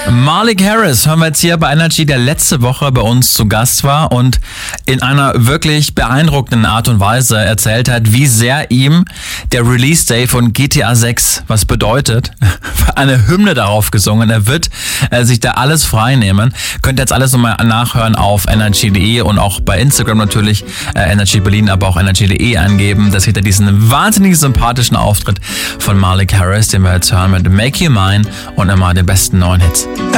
Malik Harris hören wir jetzt hier bei Energy, der letzte Woche bei uns zu Gast war und in einer wirklich beeindruckenden Art und Weise erzählt hat, wie sehr ihm der Release Day von GTA 6 was bedeutet. Eine Hymne darauf gesungen. Er wird sich da alles frei nehmen. Könnt ihr jetzt alles nochmal nachhören auf energy.de und auch bei Instagram natürlich Energy Berlin, aber auch energy.de eingeben. Da seht ihr diesen wahnsinnig sympathischen Auftritt von Malik Harris, den wir jetzt hören mit Make You Mine und immer den besten neuen Hits.